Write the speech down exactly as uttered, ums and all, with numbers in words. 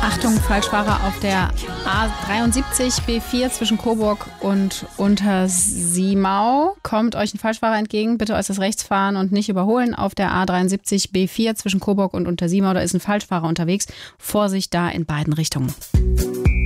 Achtung, Falschfahrer auf der A dreiundsiebzig B vier zwischen Coburg und Untersiemau. Kommt euch ein Falschfahrer entgegen, bitte äußerst rechts fahren und nicht überholen. Auf der A dreiundsiebzig B vier zwischen Coburg und Untersiemau, da ist ein Falschfahrer unterwegs. Vorsicht da in beiden Richtungen.